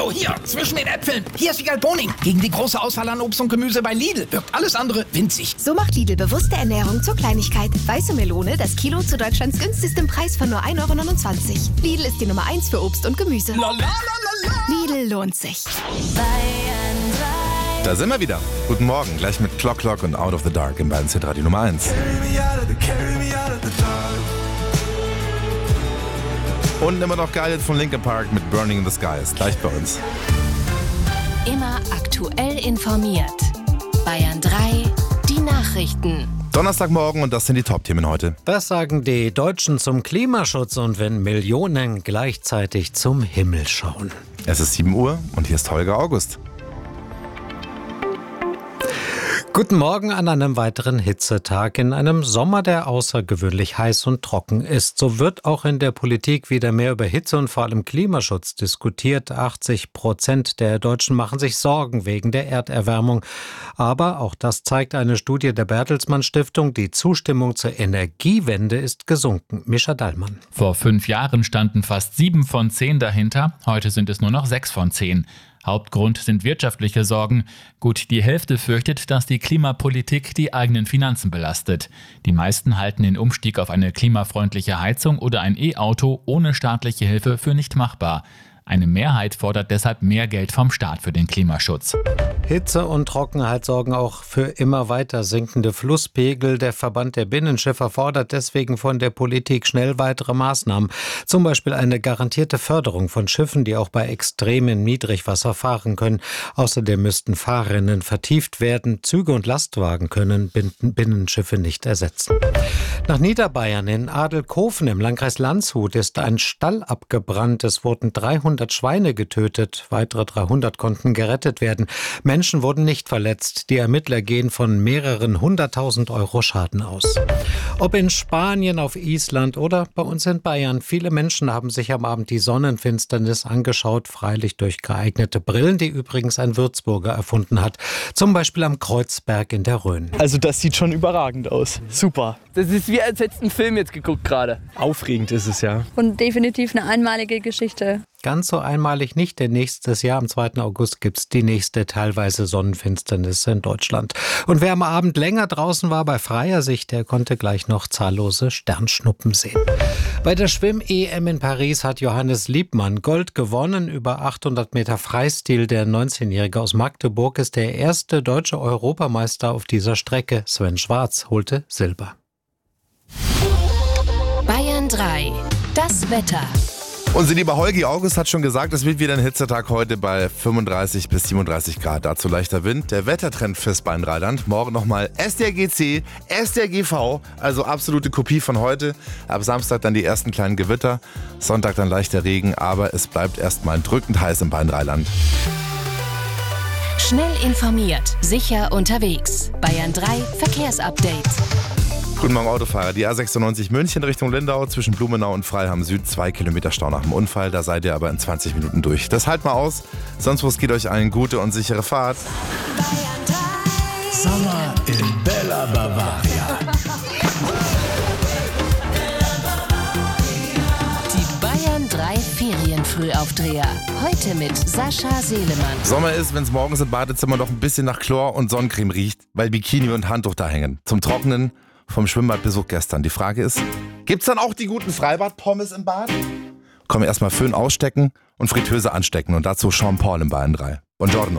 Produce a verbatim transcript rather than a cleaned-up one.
Hallo, hier, zwischen den Äpfeln. Hier ist Wiegald Boning. Gegen die große Auswahl an Obst und Gemüse bei Lidl wirkt alles andere winzig. So macht Lidl bewusste Ernährung zur Kleinigkeit. Weiße Melone, das Kilo zu Deutschlands günstigstem Preis von nur ein Euro neunundzwanzig. Lidl ist die Nummer eins für Obst und Gemüse. Lidl lohnt sich. Da sind wir wieder. Guten Morgen, gleich mit Clock Clock und Out of the Dark im Bayern Radio Nummer eins. Und immer noch geil jetzt von Linkin Park mit Burning in the Sky ist gleich bei uns. Immer aktuell informiert. Bayern drei, die Nachrichten. Donnerstagmorgen und das sind die Top-Themen heute. Was sagen die Deutschen zum Klimaschutz und wenn Millionen gleichzeitig zum Himmel schauen? Es ist sieben Uhr und hier ist Holger August. Guten Morgen an einem weiteren Hitzetag in einem Sommer, der außergewöhnlich heiß und trocken ist. So wird auch in der Politik wieder mehr über Hitze und vor allem Klimaschutz diskutiert. achtzig Prozent der Deutschen machen sich Sorgen wegen der Erderwärmung. Aber auch das zeigt eine Studie der Bertelsmann Stiftung. Die Zustimmung zur Energiewende ist gesunken. Mischa Dallmann. Vor fünf Jahren standen fast sieben von zehn dahinter. Heute sind es nur noch sechs von zehn. Hauptgrund sind wirtschaftliche Sorgen. Gut die Hälfte fürchtet, dass die Klimapolitik die eigenen Finanzen belastet. Die meisten halten den Umstieg auf eine klimafreundliche Heizung oder ein E-Auto ohne staatliche Hilfe für nicht machbar. Eine Mehrheit fordert deshalb mehr Geld vom Staat für den Klimaschutz. Hitze und Trockenheit sorgen auch für immer weiter sinkende Flusspegel. Der Verband der Binnenschiffer fordert deswegen von der Politik schnell weitere Maßnahmen. Zum Beispiel eine garantierte Förderung von Schiffen, die auch bei extremem Niedrigwasser fahren können. Außerdem müssten Fahrrinnen vertieft werden. Züge und Lastwagen können Binnenschiffe nicht ersetzen. Nach Niederbayern in Adelkofen im Landkreis Landshut ist ein Stall abgebrannt. Es wurden dreihundert Schweine getötet. Weitere dreihundert konnten gerettet werden. Menschen wurden nicht verletzt. Die Ermittler gehen von mehreren hunderttausend Euro Schaden aus. Ob in Spanien, auf Island oder bei uns in Bayern. Viele Menschen haben sich am Abend die Sonnenfinsternis angeschaut, freilich durch geeignete Brillen, die übrigens ein Würzburger erfunden hat. Zum Beispiel am Kreuzberg in der Rhön. Also das sieht schon überragend aus. Super. Das ist wie, als hättest du einen Film jetzt geguckt gerade. Aufregend ist es ja. Und definitiv eine einmalige Geschichte. Ganz so einmalig nicht, denn nächstes Jahr, am zweiten August, gibt es die nächste teilweise Sonnenfinsternis in Deutschland. Und wer am Abend länger draußen war bei freier Sicht, der konnte gleich noch zahllose Sternschnuppen sehen. Bei der Schwimm-E M in Paris hat Johannes Liebmann Gold gewonnen. Über achthundert Meter Freistil. Der neunzehnjährige aus Magdeburg ist der erste deutsche Europameister auf dieser Strecke. Sven Schwarz holte Silber. Bayern drei, das Wetter. Unser lieber Holgi August hat schon gesagt, es wird wieder ein Hitzetag heute bei fünfunddreißig bis siebenunddreißig Grad. Dazu leichter Wind. Der Wettertrend fürs Bayern-Rheinland. Morgen nochmal S D R G C, S D R G V, also absolute Kopie von heute. Ab Samstag dann die ersten kleinen Gewitter. Sonntag dann leichter Regen, aber es bleibt erstmal drückend heiß im Bayern-Rheinland. Schnell informiert, sicher unterwegs. Bayern drei Verkehrsupdate. Guten Morgen Autofahrer. Die A sechsundneunzig München Richtung Lindau zwischen Blumenau und Freiham Süd. Zwei Kilometer Stau nach dem Unfall. Da seid ihr aber in zwanzig Minuten durch. Das halt mal aus. Sonst was geht euch allen gute und sichere Fahrt. Sommer in Bella Bavaria. Die Bayern drei Ferienfrühaufdreher. Heute mit Sascha Selemann. Sommer ist, wenn es morgens im Badezimmer noch ein bisschen nach Chlor und Sonnencreme riecht, weil Bikini und Handtuch da hängen. Zum Trocknen vom Schwimmbadbesuch gestern. Die Frage ist, gibt's dann auch die guten Freibad-Pommes im Bad? Komm, erstmal Föhn ausstecken und Fritteuse anstecken und dazu Jean Paul im Bayern drei. Buongiorno.